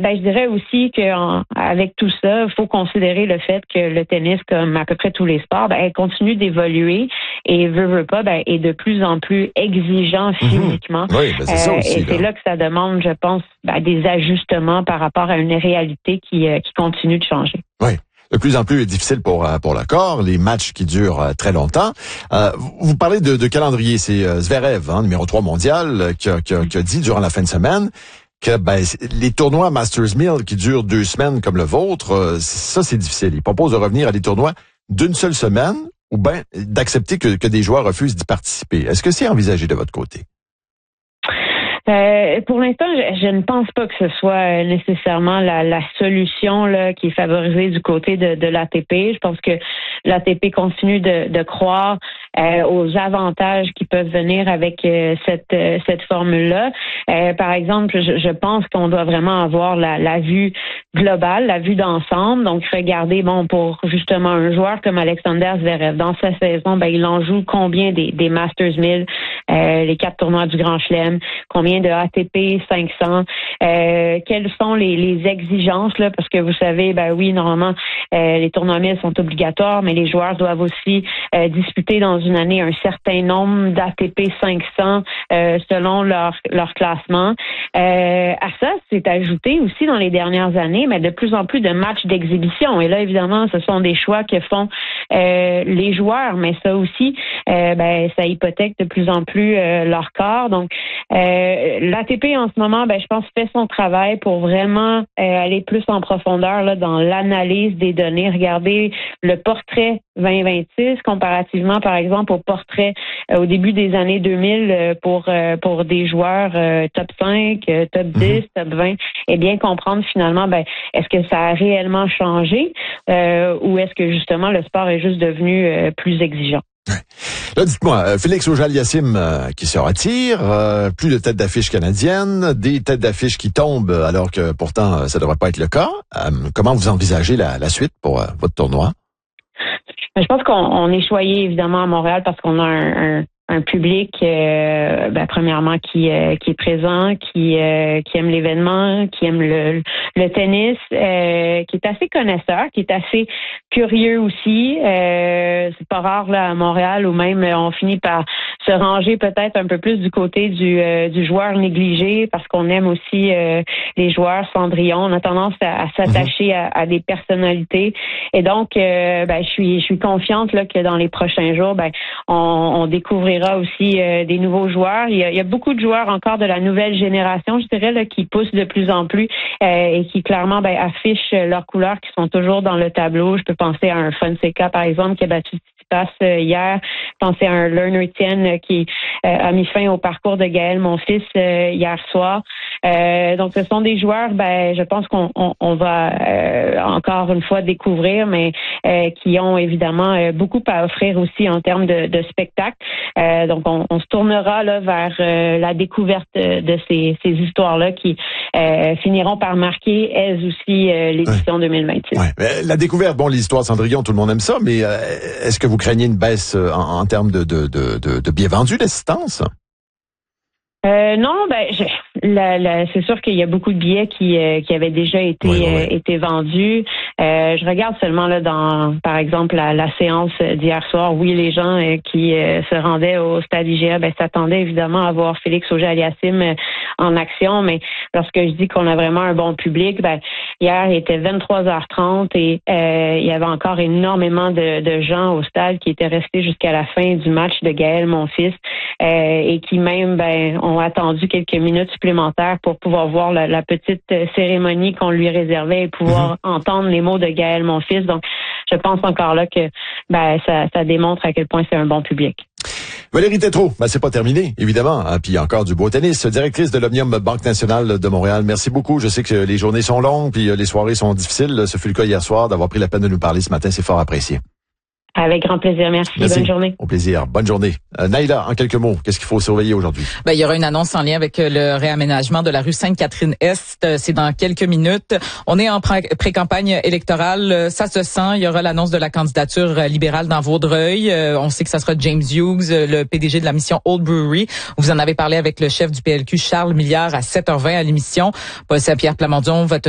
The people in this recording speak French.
je dirais aussi qu'avec tout ça, il faut considérer le fait que le tennis, comme à peu près tous les sports, elle continue d'évoluer et veut pas, est de plus en plus exigeant physiquement. Oui, c'est ça aussi. Et c'est là que ça demande, je pense, des ajustements par rapport à une réalité qui continue de changer. Oui. De plus en plus difficile pour le corps, les matchs qui durent très longtemps. Vous parlez de calendrier, c'est Zverev, numéro 3 mondial, qui a dit durant la fin de semaine que les tournois Masters 1000 qui durent 2 semaines comme le vôtre, ça c'est difficile. Il propose de revenir à des tournois d'une seule semaine ou bien d'accepter que des joueurs refusent d'y participer. Est-ce que c'est envisagé de votre côté? Pour l'instant, je ne pense pas que ce soit nécessairement la solution là qui est favorisée du côté de l'ATP. Je pense que l'ATP continue de croire aux avantages qui peuvent venir avec cette formule-là. Par exemple, je pense qu'on doit vraiment avoir la vue globale, la vue d'ensemble. Donc, regardez, pour justement un joueur comme Alexander Zverev, dans sa saison, il en joue combien des Masters 1000, les 4 tournois du Grand Chelem, combien de ATP 500, quelles sont les exigences là, parce que vous savez, oui, normalement, les tournois 1000 sont obligatoires, mais les joueurs doivent aussi disputer dans une année un certain nombre d'ATP 500 selon leur classement. À ça, c'est ajouté aussi dans les dernières années, mais de plus en plus de matchs d'exhibition. Et là, évidemment, ce sont des choix que font les joueurs, mais ça aussi, ça hypothèque de plus en plus leur corps. Donc, l'ATP en ce moment, je pense, fait son travail pour vraiment aller plus en profondeur là, dans l'analyse des données. Regardez le portrait 2026 comparativement, par exemple, au portrait au début des années 2000 pour des joueurs top 5, top 10, top 20, et bien comprendre finalement, est-ce que ça a réellement changé ou est-ce que justement le sport est juste devenu plus exigeant? Là, dites-moi, Félix Auger-Aliassime qui se retire, plus de têtes d'affiche canadiennes, des têtes d'affiche qui tombent alors que pourtant ça devrait pas être le cas. Comment vous envisagez la suite pour votre tournoi? Je pense qu'on est choyé évidemment à Montréal parce qu'on a un public premièrement qui est présent, qui aime l'événement, qui aime le tennis, qui est assez connaisseur, qui est assez curieux aussi. C'est pas rare là à Montréal où même on finit par se ranger peut-être un peu plus du côté du joueur négligé parce qu'on aime aussi les joueurs cendrillon. On a tendance à s'attacher à des personnalités et donc je suis confiante là que dans les prochains jours on découvrira aussi des nouveaux joueurs. Il y a beaucoup de joueurs encore de la nouvelle génération, je dirais, là, qui poussent de plus en plus et qui clairement affichent leurs couleurs qui sont toujours dans le tableau. Je peux penser à un Fonseca, par exemple, qui a battu Tsitsipas hier. Penser à un Lerner Tien qui a mis fin au parcours de Gaël Monfils hier soir. Donc, ce sont des joueurs, je pense qu'on va encore une fois découvrir, mais qui ont évidemment beaucoup à offrir aussi en termes de spectacle. Donc, on se tournera là vers la découverte de ces histoires-là qui finiront par marquer, elles aussi, l'édition 2026. Ouais. La découverte, l'histoire Cendrillon, tout le monde aime ça, mais est-ce que vous craignez une baisse en termes de billets vendus, d'assistance? Non, c'est sûr qu'il y a beaucoup de billets qui avaient déjà été vendus. Je regarde seulement là par exemple la séance d'hier soir. Oui, les gens qui se rendaient au stade IGA s'attendaient évidemment à voir Félix Auger-Aliassime en action, mais lorsque je dis qu'on a vraiment un bon public, hier il était 23h30 et il y avait encore énormément de gens au stade qui étaient restés jusqu'à la fin du match de Gaël Monfils et qui même ont attendu quelques minutes supplémentaires pour pouvoir voir la petite cérémonie qu'on lui réservait et pouvoir entendre les mots de Gaël Monfils. Donc, je pense encore là que ça démontre à quel point c'est un bon public. Valérie Tétrault, c'est pas terminé, évidemment. Puis encore du beau tennis. Directrice de l'Omnium Banque Nationale de Montréal, merci beaucoup. Je sais que les journées sont longues, puis les soirées sont difficiles. Ce fut le cas hier soir. D'avoir pris la peine de nous parler ce matin, c'est fort apprécié. Avec grand plaisir. Merci. Bonne journée. Au plaisir. Bonne journée. Naïla, en quelques mots, qu'est-ce qu'il faut surveiller aujourd'hui? Il y aura une annonce en lien avec le réaménagement de la rue Sainte-Catherine-Est. C'est dans quelques minutes. On est en pré-campagne électorale. Ça se sent. Il y aura l'annonce de la candidature libérale dans Vaudreuil. On sait que ça sera James Hughes, le PDG de la mission Old Brewery. Vous en avez parlé avec le chef du PLQ, Charles Milliard, à 7h20 à l'émission. Paul Saint-Pierre Plamondon va